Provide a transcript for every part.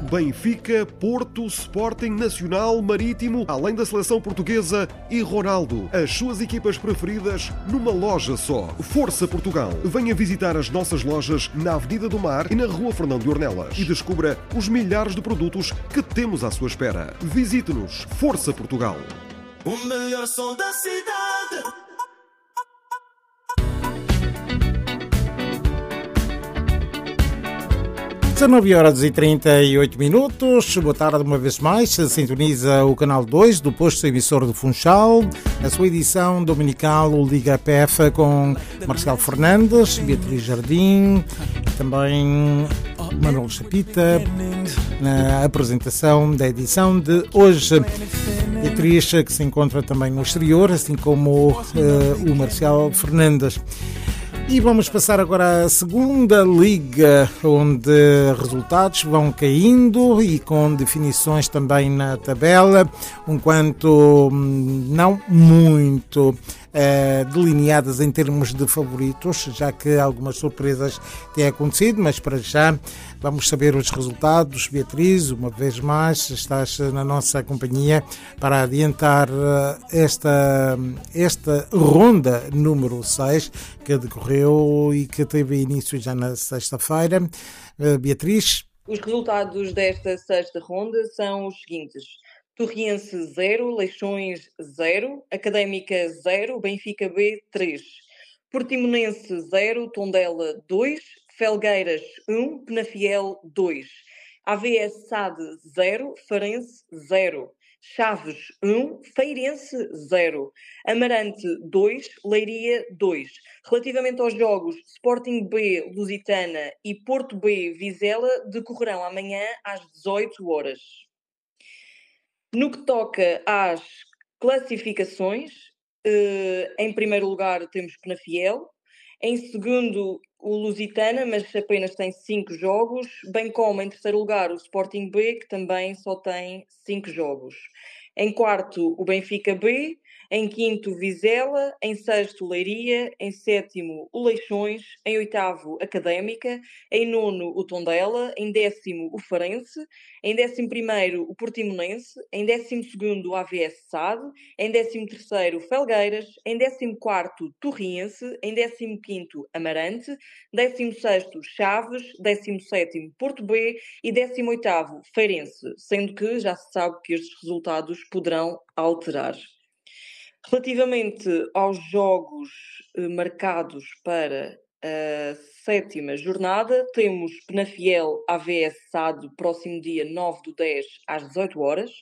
Benfica, Porto, Sporting, Nacional, Marítimo, além da seleção portuguesa e Ronaldo. As suas equipas preferidas numa loja só. Força Portugal. Venha visitar as nossas lojas na Avenida do Mar e na Rua Fernando de Ornelas e descubra os milhares de produtos que temos à sua espera. Visite-nos. Força Portugal. O melhor som da cidade. 19h38. Boa tarde uma vez mais. Sintoniza o canal 2 do posto emissor do Funchal, a sua edição dominical, o Liga PF, com Marcelo Fernandes, Beatriz Jardim e também Manuel Chapita na apresentação da edição de hoje. Beatriz, que se encontra também no exterior, assim como o Marcelo Fernandes. E vamos passar agora à segunda liga, onde resultados vão caindo e com definições também na tabela, um quanto não muito delineadas em termos de favoritos, já que algumas surpresas têm acontecido, mas para já vamos saber os resultados. Beatriz, uma vez mais, estás na nossa companhia para adiantar esta ronda número 6 que decorreu e que teve início já na sexta-feira. Beatriz? Os resultados desta sexta ronda são os seguintes: Torriense 0, Leixões 0, Académica 0, Benfica B 3, Portimonense 0, Tondela 2, Felgueiras 1, Penafiel 2, AVS SAD 0, Farense 0, Chaves 1, Feirense 0, Amarante 2, Leiria 2. Relativamente aos jogos, Sporting B, Lusitana e Porto B, Vizela decorrerão amanhã às 18 horas. No que toca às classificações, em primeiro lugar temos Penafiel, em segundo o Lusitana, mas apenas tem 5 jogos, bem como em terceiro lugar o Sporting B, que também só tem 5 jogos. Em quarto, o Benfica B, em quinto, Vizela, em sexto, Leiria, em sétimo, o Leixões, em oitavo, Académica, em nono, o Tondela, em décimo, o Farense, em 11º, o Portimonense, em 12º, o AVS SAD, em 13º, Felgueiras, em 14º, Torriense, em 15º, Amarante, 16º, Chaves, 17º, Porto B e 18º, Feirense, sendo que já se sabe que estes resultados poderão alterar. Relativamente aos jogos marcados para a sétima jornada, temos Penafiel AVS SAD, próximo dia 9/10 às 18 horas,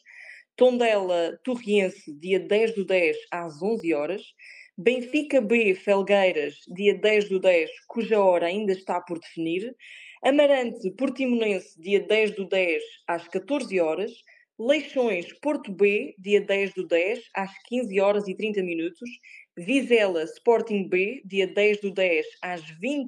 Tondela Torriense, dia 10/10 às 11 horas, Benfica B Felgueiras, dia 10/10, cuja hora ainda está por definir, Amarante Portimonense, dia 10/10 às 14 horas, Leixões Porto B, dia 10/10 às 15h30, Vizela Sporting B, dia 10/10 às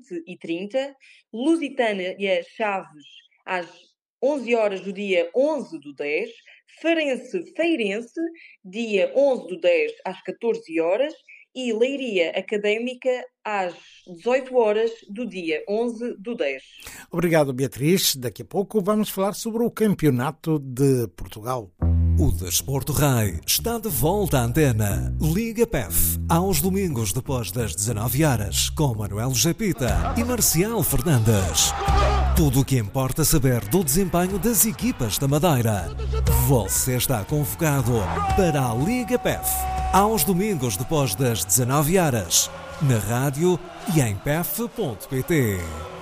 20h30, Lusitana e a Chaves às 11 horas do dia 11/10, Farense Feirense, dia 11/10 às 14 horas e Leiria Académica às 18 horas do dia 11/10. Obrigado, Beatriz. Daqui a pouco vamos falar sobre o Campeonato de Portugal. O Desporto Rai está de volta à antena. Liga PF, aos domingos depois das 19 horas, com Manuel Chapita e Marcelo Fernandes. Tudo o que importa saber do desempenho das equipas da Madeira. Você está convocado para a Liga PF, aos domingos depois das 19 horas, na rádio e em pef.pt.